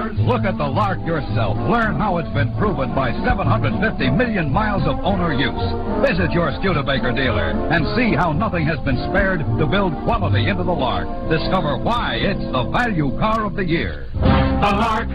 yours? Look at the Lark yourself. Learn how it's been proven by 750 million miles of owner use. Visit your Studebaker dealer and see how nothing has been spared to build quality into the Lark. Discover why it's the value car of the year. The Lark,